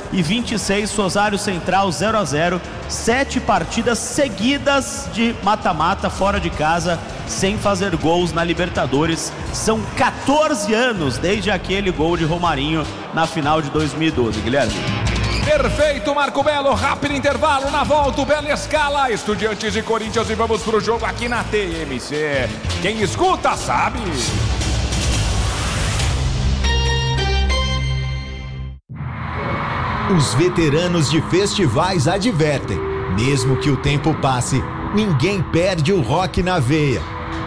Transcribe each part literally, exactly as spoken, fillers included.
e vinte e seis, Rosário Central zero a zero. Sete partidas seguidas de mata-mata fora de casa, sem fazer gols na Libertadores. São quatorze anos desde aquele gol de Romarinho na final de dois mil e doze, Guilherme. Perfeito, Marco Belo, rápido intervalo, na volta o Belo escala Estudiantes e Corinthians e vamos pro jogo aqui na T M C. Quem escuta sabe. Os veteranos de festivais advertem, mesmo que o tempo passe, ninguém perde o rock na veia.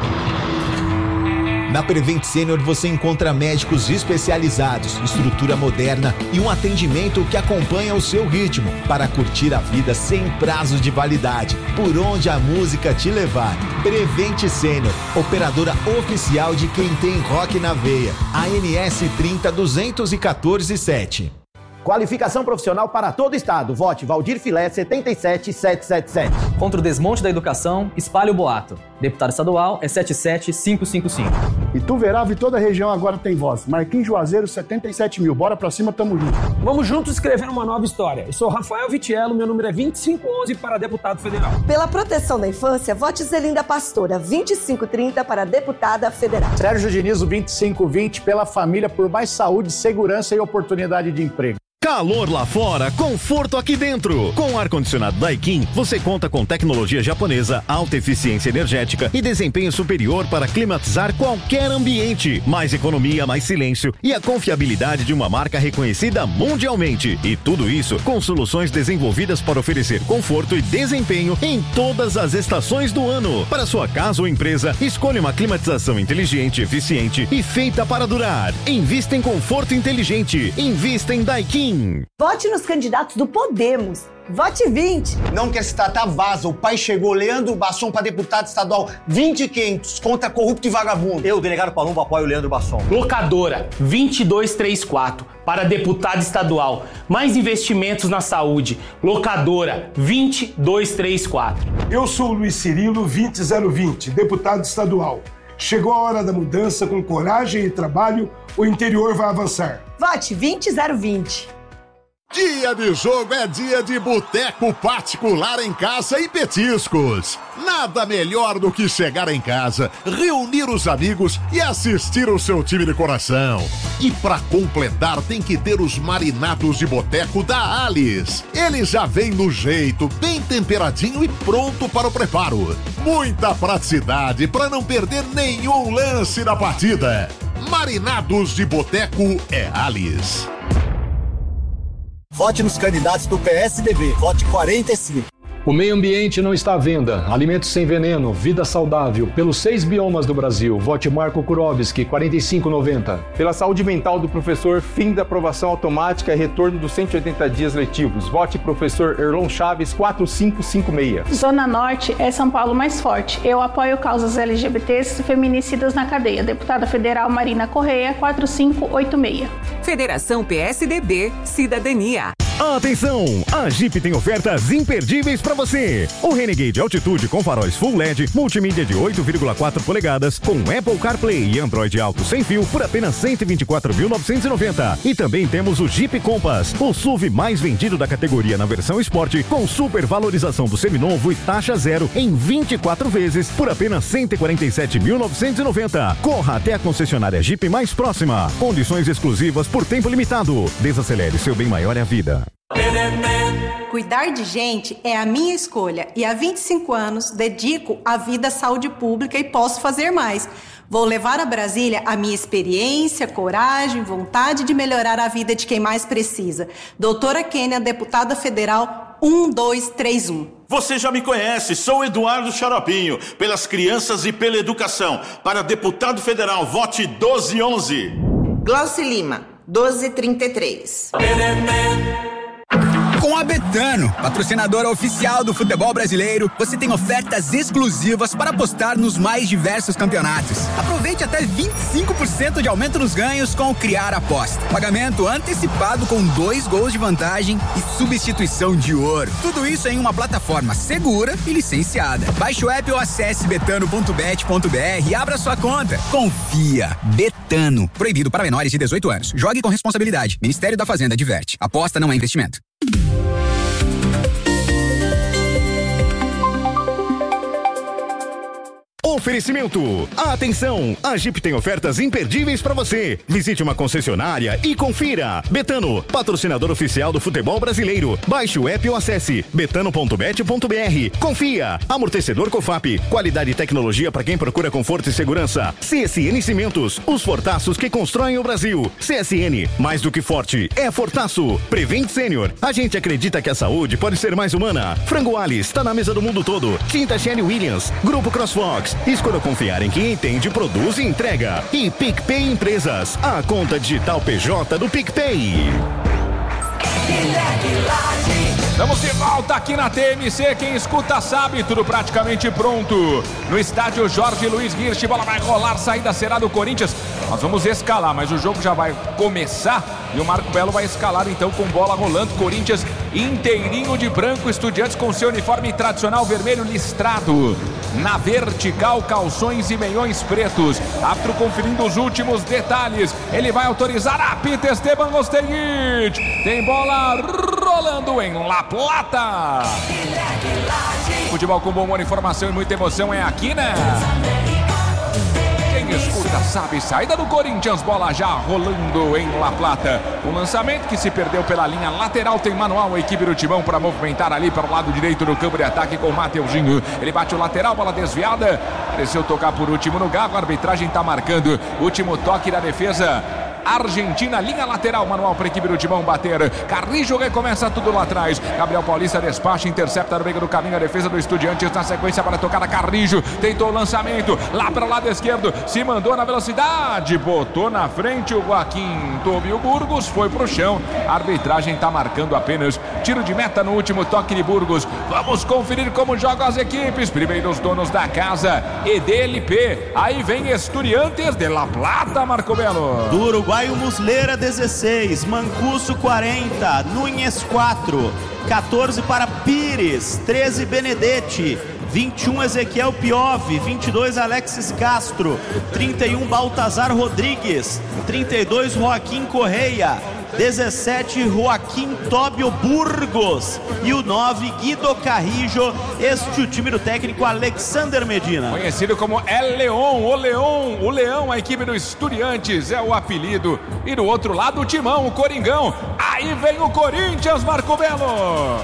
Na Prevent Senior você encontra médicos especializados, estrutura moderna e um atendimento que acompanha o seu ritmo para curtir a vida sem prazos de validade, por onde a música te levar. Prevent Senior, operadora oficial de quem tem rock na veia. A N S trinta duzentos e quatorze sete. Qualificação profissional para todo o estado. Vote Valdir Filé setenta e sete setecentos e setenta e sete. Contra o desmonte da educação, espalhe o boato. Deputado estadual é setenta e sete cinco cinco cinco. Ituverava e toda a região agora tem voz. Marquinhos Juazeiro, setenta e sete mil. Bora pra cima, tamo junto. Vamos juntos escrever uma nova história. Eu sou Rafael Vitiello, meu número é vinte e cinco onze para deputado federal. Pela proteção da infância, vote Zelinda Pastora, vinte e cinco trinta para deputada federal. Sérgio Dinizo, vinte e cinco vinte, pela família, por mais saúde, segurança e oportunidade de emprego. Calor lá fora, conforto aqui dentro. Com o ar-condicionado Daikin, você conta com tecnologia japonesa, alta eficiência energética e desempenho superior para climatizar qualquer ambiente. Mais economia, mais silêncio e a confiabilidade de uma marca reconhecida mundialmente. E tudo isso com soluções desenvolvidas para oferecer conforto e desempenho em todas as estações do ano. Para sua casa ou empresa, escolha uma climatização inteligente, eficiente e feita para durar. Invista em conforto inteligente. Invista em Daikin. Vote nos candidatos do Podemos. Vote vinte. Não quer se tratar, vaza. O pai chegou. Leandro Basson para deputado estadual. vinte e quinhentos contra corrupto e vagabundo. Eu, delegado Palumbo, apoio o Leandro Basson. Locadora, vinte e dois trinta e quatro para deputado estadual. Mais investimentos na saúde. Locadora, vinte e dois trinta e quatro. Eu sou o Luiz Cirilo, vinte zero vinte, deputado estadual. Chegou a hora da mudança. Com coragem e trabalho, o interior vai avançar. Vote vinte zero vinte. Dia de jogo é dia de boteco particular em casa e petiscos. Nada melhor do que chegar em casa, reunir os amigos e assistir o seu time de coração. E pra completar tem que ter os marinados de boteco da Alice. Ele já vem no jeito, bem temperadinho e pronto para o preparo. Muita praticidade para não perder nenhum lance da partida. Marinados de boteco é Alice. Vote nos candidatos do P S D B. Vote quarenta e cinco. O meio ambiente não está à venda. Alimentos sem veneno, vida saudável, pelos seis biomas do Brasil. Vote Marco Kurovski, quarenta e cinco noventa. Pela saúde mental do professor, fim da aprovação automática e retorno dos cento e oitenta dias letivos. Vote professor Erlon Chaves, quatro cinco cinco seis. Zona Norte é São Paulo mais forte. Eu apoio causas L G B Ts e feminicidas na cadeia. Deputada Federal Marina Correia, quatro cinco oito seis. Federação P S D B, Cidadania. Atenção! A Jeep tem ofertas imperdíveis para você. O Renegade Altitude com faróis Full L E D, multimídia de oito vírgula quatro polegadas, com Apple CarPlay e Android Auto sem fio por apenas cento e vinte e quatro mil novecentos e noventa. E também temos o Jeep Compass, o S U V mais vendido da categoria na versão Sport, com super valorização do seminovo e taxa zero em vinte e quatro vezes por apenas cento e quarenta e sete mil novecentos e noventa. Corra até a concessionária Jeep mais próxima. Condições exclusivas por tempo limitado. Desacelere, seu bem maior é a vida. Cuidar de gente é a minha escolha e há vinte e cinco anos dedico a vida à saúde pública e posso fazer mais. Vou levar a Brasília a minha experiência, coragem, vontade de melhorar a vida de quem mais precisa. Doutora Kênia, deputada federal um dois três um. Você já me conhece, sou Eduardo Xaropinho, pelas crianças e pela educação. Para deputado federal, vote doze onze. Glauci Lima, doze trinta e três. Com a B Betano, patrocinadora oficial do futebol brasileiro, você tem ofertas exclusivas para apostar nos mais diversos campeonatos. Aproveite até vinte e cinco por cento de aumento nos ganhos com o Criar Aposta. Pagamento antecipado com dois gols de vantagem e substituição de ouro. Tudo isso em uma plataforma segura e licenciada. Baixe o app ou acesse betano ponto bet ponto br e abra sua conta. Confia. Betano. Proibido para menores de dezoito anos. Jogue com responsabilidade. Ministério da Fazenda adverte. Aposta não é investimento. Oferecimento. Atenção, a Jeep tem ofertas imperdíveis para você. Visite uma concessionária e confira. Betano, patrocinador oficial do futebol brasileiro. Baixe o app ou acesse betano ponto bet ponto br. Confia. Amortecedor Cofap, qualidade e tecnologia para quem procura conforto e segurança. C S N Cimentos, os fortaços que constroem o Brasil. C S N, mais do que forte, é fortaço. Prevent Senior, a gente acredita que a saúde pode ser mais humana. Frango Alice, está na mesa do mundo todo. Tinta Shelly Williams, Grupo CrossFox. Escolha confiar em quem entende, produz e entrega. E PicPay Empresas, a conta digital P J do PicPay. Estamos de volta aqui na T M C, quem escuta sabe, tudo praticamente pronto. No estádio Jorge Luiz Hirsch, bola vai rolar, saída será do Corinthians. Nós vamos escalar, mas o jogo já vai começar e o Marco Belo vai escalar então com bola rolando. Corinthians inteirinho de branco, Estudiantes com seu uniforme tradicional vermelho listrado. Na vertical, calções e meiões pretos. Árbitro conferindo os últimos detalhes. Ele vai autorizar a apita Esteban Osteguit. Tem bola rolando em La Plata. Futebol com bom humor, informação e muita emoção é aqui, né? Quem escuta sabe, saída do Corinthians, bola já rolando em La Plata. Um lançamento que se perdeu pela linha lateral, tem manual a equipe do Timão para movimentar ali para o lado direito do campo de ataque com o Mateuzinho. Ele bate o lateral, bola desviada, pareceu tocar por último no garro, a arbitragem está marcando último toque da defesa Argentina, linha lateral, manual para a equipe do Timão bater. Carrijo recomeça tudo lá atrás. Gabriel Paulista despacha, intercepta no meio do caminho a defesa do Estudiantes na sequência para tocar a Carrijo. Tentou o lançamento lá para o lado esquerdo, se mandou na velocidade, botou na frente o Joaquim Tobio Burgos, foi pro chão. A arbitragem está marcando apenas tiro de meta no último toque de Burgos. Vamos conferir como jogam as equipes. Primeiro os donos da casa, E D L P. Aí vem Estudiantes de La Plata, Marco Belo. Do Uruguai, o Muslera dezesseis, Mancuso quarenta, Núñez quatro, quatorze para Pires, treze Benedetti, vinte e um Ezequiel Piove, vinte e dois Alexis Castro, trinta e um Baltazar Rodrigues, trinta e dois Joaquim Correia, dezessete Joaquim Tóbio Burgos e o nove Guido Carrijo. Este o time do técnico Alexander Medina, conhecido como El León, o Leão, o Leão, a equipe do Estudiantes é o apelido. E do outro lado o Timão, o Coringão. Aí vem o Corinthians, Marco Belo.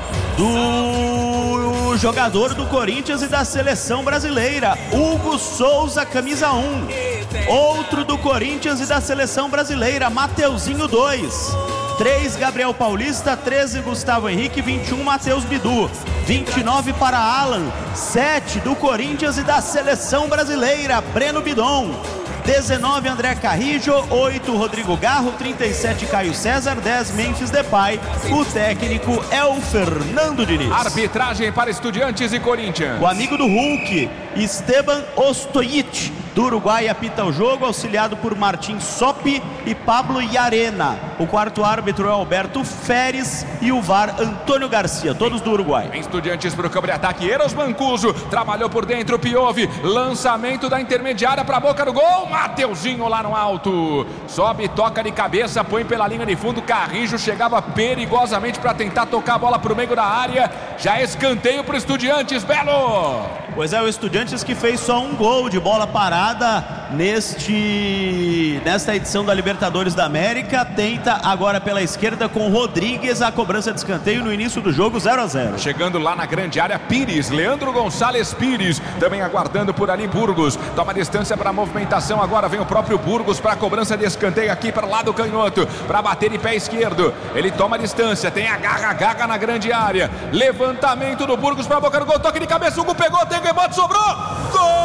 Do jogador do Corinthians e da seleção brasileira, Hugo Souza, camisa um. Outro do Corinthians e da seleção brasileira, Mateuzinho dois. três Gabriel Paulista, treze Gustavo Henrique, vinte e um Matheus Bidu, vinte e nove para Alan, sete do Corinthians e da seleção brasileira, Breno Bidon, dezenove André Carrijo, oito Rodrigo Garro, trinta e sete Caio César, dez Memphis Depay. O técnico é o Fernando Diniz. Arbitragem para Estudiantes e Corinthians. O amigo do Hulk, Esteban Ostojic, do Uruguai, apita o jogo, auxiliado por Martim Sopi e Pablo Yarena. O quarto árbitro é Alberto Feres e o V A R Antônio Garcia, todos do Uruguai. Em Estudiantes para o campo de ataque, Eros Mancuso, trabalhou por dentro, Piove, lançamento da intermediária para a boca do gol, Mateuzinho lá no alto, sobe, toca de cabeça, põe pela linha de fundo, Carrijo chegava perigosamente para tentar tocar a bola para o meio da área, já escanteio para o Estudiantes, Belo! Pois é, o Estudiantes que fez só um gol de bola parada neste, nesta edição da Libertadores da América, tenta agora pela esquerda com Rodrigues, a cobrança de escanteio no início do jogo, zero a zero. Chegando lá na grande área, Pires, Leandro Gonçalves Pires, também aguardando por ali Burgos, toma distância para a movimentação, agora vem o próprio Burgos para a cobrança de escanteio aqui para o lado canhoto, para bater de pé esquerdo, ele toma distância, tem a garra, garra na grande área, levantamento do Burgos para a boca do gol, toque de cabeça, Hugo pegou, tem rebote, sobrou, gol!